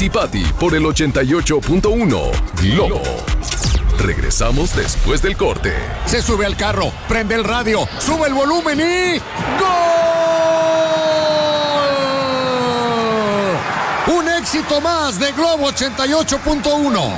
Piti Pati por el 88.1 Globo. Regresamos después del corte. Se sube al carro, prende el radio, sube el volumen y ¡gol! Un éxito más de Globo 88.1.